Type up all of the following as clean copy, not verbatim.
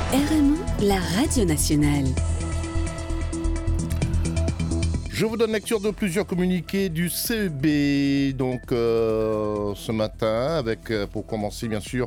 RMO, la radio nationale. Je vous donne lecture de plusieurs communiqués du CEB, donc ce matin, avec, pour commencer bien sûr,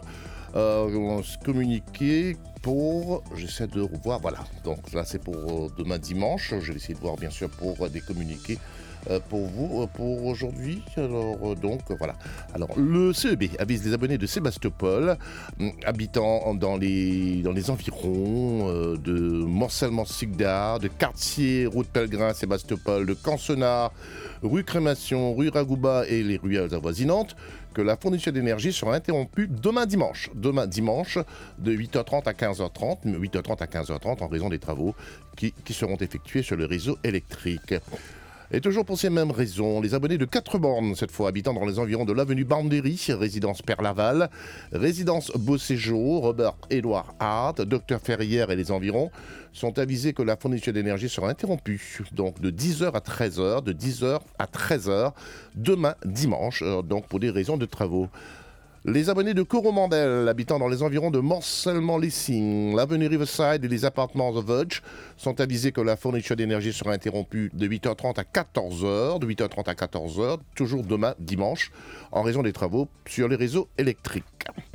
ce communiqué pour, j'essaie de revoir, voilà, donc là c'est pour demain dimanche, je vais essayer de voir bien sûr pour des communiqués pour vous, pour aujourd'hui. Alors donc voilà. Alors le CEB avise les abonnés de Sébastopol, habitant dans les environs de Morcellement-Sigdard, de Quartier, route Pellegrin, Sébastopol, de Cancenard, rue Crémation, rue Ragouba et les ruelles avoisinantes, que la fourniture d'énergie sera interrompue demain dimanche. Demain dimanche, de 8h30 à 15h30, 8h30 à 15h30 en raison des travaux qui seront effectués sur le réseau électrique. Et toujours pour ces mêmes raisons, les abonnés de 4 bornes, cette fois habitant dans les environs de l'avenue Boundary, résidence Père-Laval, résidence Beauséjour, Robert-Édouard Hart, Docteur Ferrière et les environs, sont avisés que la fourniture d'énergie sera interrompue, donc de 10h à 13h, de 10h à 13h, demain dimanche, donc pour des raisons de travaux. Les abonnés de Coromandel, habitant dans les environs de Morcellement-Lessing, l'avenue Riverside et les appartements The Verge, sont avisés que la fourniture d'énergie sera interrompue de 8h30 à 14h, de 8h30 à 14h, toujours demain, dimanche, en raison des travaux sur les réseaux électriques.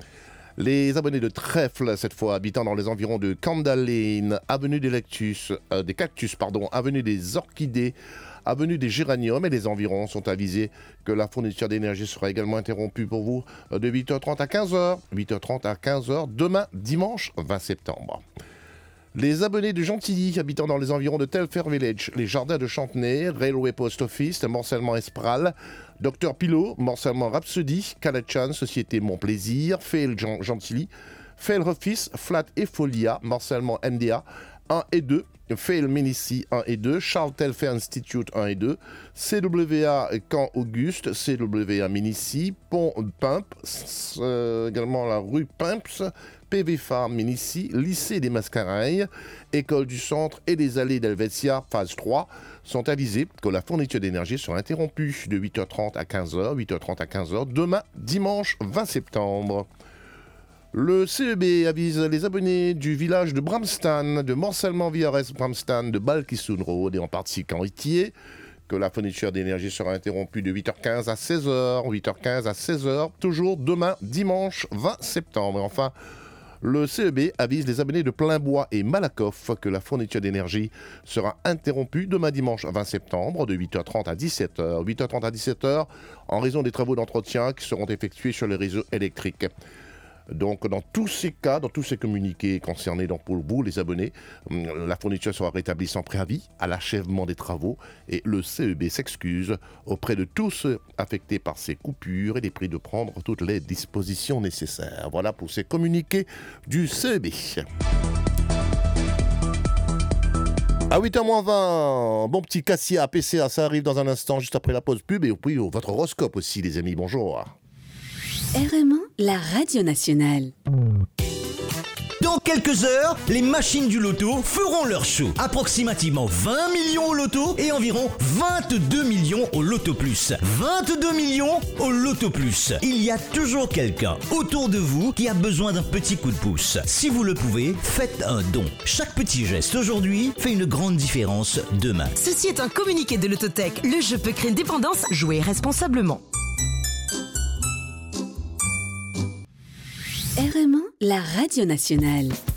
Les abonnés de Trèfle, cette fois habitant dans les environs de Candle Lane, avenue des Cactus, avenue des Orchidées, avenue des Géraniums et les environs sont avisés que la fourniture d'énergie sera également interrompue pour vous de 8h30 à 15h. 8h30 à 15h, demain, dimanche 20 septembre. Les abonnés de Gentilly, habitant dans les environs de Telfair Village, les jardins de Chantenay, Railway Post Office, Morcellement-Espral, Dr Pilot, Morcellement-Rhapsody, Calachan, Société Mon Plaisir, Fail Gentilly, Fail Office, Flat et Folia, Morcellement-NDA, 1 et 2, Fail Ménicie 1 et 2, Charles Telfair Institute 1 et 2, CWA Camp Auguste, CWA Ménicie, Pont Pump, également la rue Pumps, PV Farm Ménicie, Lycée des Mascareilles, École du Centre et les allées d'Helvetia, phase 3, sont avisés que la fourniture d'énergie sera interrompue de 8h30 à 15h, 8h30 à 15h, demain, dimanche 20 septembre. Le CEB avise les abonnés du village de Bramstan, de Morcellement-Villares Bramstan, de Balkissoun Road et en partie Canritier, que la fourniture d'énergie sera interrompue de 8h15 à 16h, 8h15 à 16h, toujours demain, dimanche 20 septembre. Et enfin, le CEB avise les abonnés de Plainbois et Malakoff que la fourniture d'énergie sera interrompue demain dimanche 20 septembre de 8h30 à 17h. 8h30 à 17h en raison des travaux d'entretien qui seront effectués sur le réseau électrique. Donc dans tous ces cas, dans tous ces communiqués concernés donc pour vous, les abonnés, la fourniture sera rétablie sans préavis à l'achèvement des travaux et le CEB s'excuse auprès de tous ceux affectés par ces coupures et les prie de prendre toutes les dispositions nécessaires. Voilà pour ces communiqués du CEB. À 8h20, bon petit Cassia, PCA, ça arrive dans un instant juste après la pause pub et puis votre horoscope aussi les amis, bonjour. RMO, la radio nationale. Dans quelques heures, les machines du loto feront leur show. Approximativement 20 millions au loto et environ 22 millions au loto plus. 22 millions au loto plus. Il y a toujours quelqu'un autour de vous qui a besoin d'un petit coup de pouce. Si vous le pouvez, faites un don. Chaque petit geste aujourd'hui fait une grande différence demain. Ceci est un communiqué de l'Autotech. Le jeu peut créer une dépendance. Jouez responsablement. RMO, la radio nationale.